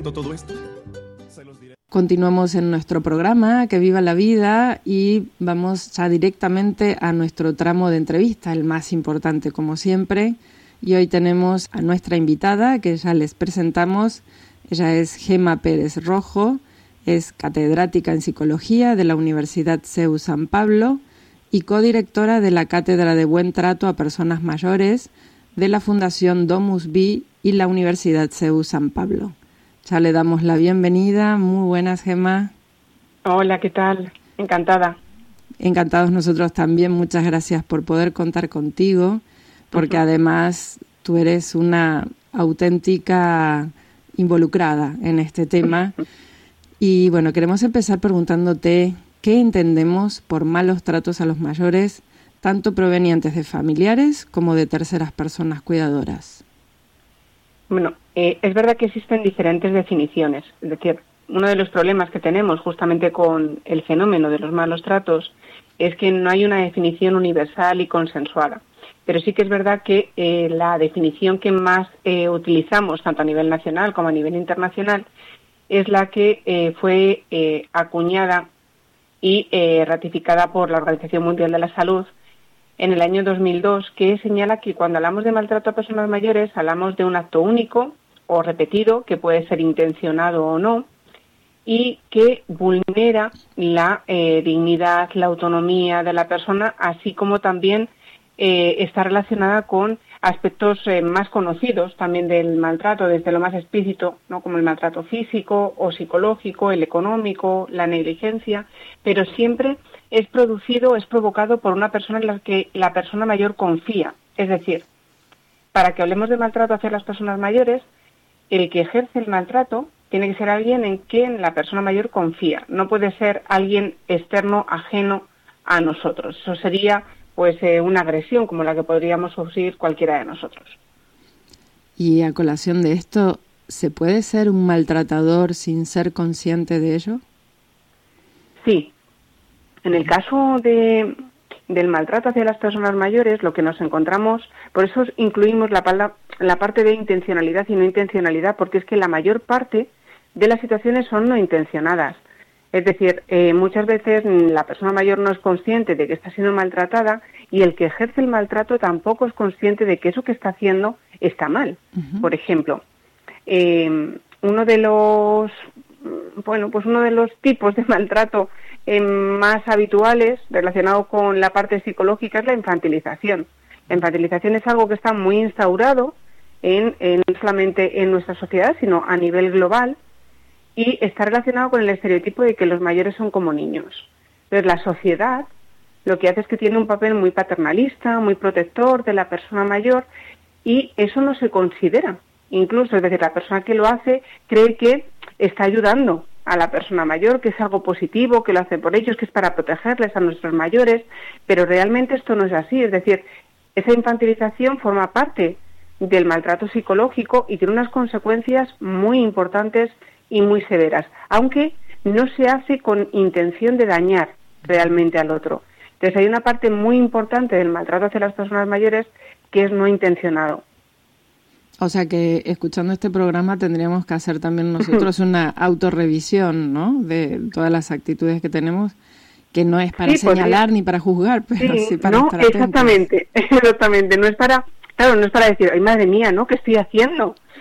cuento todo esto? Se los diré. Continuamos en nuestro programa, Que Viva la Vida, y vamos ya directamente a nuestro tramo de entrevista, el más importante como siempre. Y hoy tenemos a nuestra invitada, que ya les presentamos. Ella es Gema Pérez Rojo, es catedrática en Psicología de la Universidad CEU San Pablo y codirectora de la Cátedra de Buen Trato a Personas Mayores de la Fundación Domus Vi y la Universidad CEU San Pablo. Ya le damos la bienvenida. Muy buenas, Gema. Hola, ¿qué tal? Encantada. Encantados nosotros también. Muchas gracias por poder contar contigo, porque además tú eres una auténtica involucrada en este tema. Y bueno, queremos empezar preguntándote qué entendemos por malos tratos a los mayores, tanto provenientes de familiares como de terceras personas cuidadoras. Bueno, es verdad que existen diferentes definiciones. Es decir, uno de los problemas que tenemos justamente con el fenómeno de los malos tratos es que no hay una definición universal y consensuada. Pero sí que es verdad que la definición que más utilizamos, tanto a nivel nacional como a nivel internacional, es la que fue acuñada y ratificada por la Organización Mundial de la Salud en el año 2002, que señala que cuando hablamos de maltrato a personas mayores hablamos de un acto único o repetido, que puede ser intencionado o no, y que vulnera la dignidad, la autonomía de la persona, así como también está relacionada con aspectos más conocidos también del maltrato, desde lo más explícito, ¿no?, como el maltrato físico o psicológico, el económico, la negligencia, pero siempre es provocado por una persona en la que la persona mayor confía. Es decir, para que hablemos de maltrato hacia las personas mayores, el que ejerce el maltrato tiene que ser alguien en quien la persona mayor confía. No puede ser alguien externo, ajeno a nosotros. Eso sería una agresión como la que podríamos sufrir cualquiera de nosotros. Y a colación de esto, ¿se puede ser un maltratador sin ser consciente de ello? Sí. En el caso del maltrato hacia las personas mayores, lo que nos encontramos, por eso incluimos la parte de intencionalidad y no intencionalidad, porque es que la mayor parte de las situaciones son no intencionadas. Es decir, muchas veces la persona mayor no es consciente de que está siendo maltratada y el que ejerce el maltrato tampoco es consciente de que eso que está haciendo está mal. Uh-huh. Por ejemplo, uno de los tipos de maltrato más habituales relacionado con la parte psicológica es la infantilización. La infantilización es algo que está muy instaurado no solamente en nuestra sociedad, sino a nivel global, y está relacionado con el estereotipo de que los mayores son como niños. Entonces, la sociedad lo que hace es que tiene un papel muy paternalista, muy protector de la persona mayor, y eso no se considera. Incluso, es decir, la persona que lo hace cree que está ayudando a la persona mayor, que es algo positivo, que lo hace por ellos, que es para protegerles a nuestros mayores, pero realmente esto no es así. Es decir, esa infantilización forma parte del maltrato psicológico y tiene unas consecuencias muy importantes y muy severas, aunque no se hace con intención de dañar realmente al otro. Entonces hay una parte muy importante del maltrato hacia las personas mayores que es no intencionado. O sea que escuchando este programa tendríamos que hacer también nosotros una autorrevisión, ¿no?, de todas las actitudes que tenemos, que no es para señalar ni para juzgar, pero sí para estar atentos. Exactamente. No es para decir, ay, madre mía, ¿no?, ¿qué estoy haciendo?